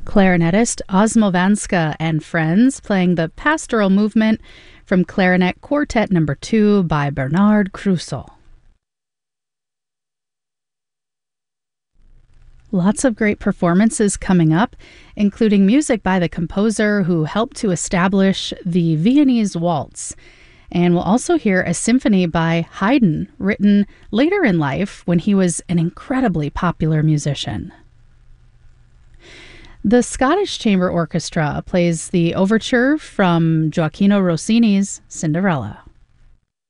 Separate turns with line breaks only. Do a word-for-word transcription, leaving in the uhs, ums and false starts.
Clarinetist Osmo Vanska and Friends playing the Pastoral Movement from Clarinet Quartet Number two by Bernard Crusoe. Lots of great performances coming up, including music by the composer who helped to establish the Viennese Waltz. And we'll also hear a symphony by Haydn, written later in life when he was an incredibly popular musician. The Scottish Chamber Orchestra plays the overture from Gioacchino Rossini's Cinderella.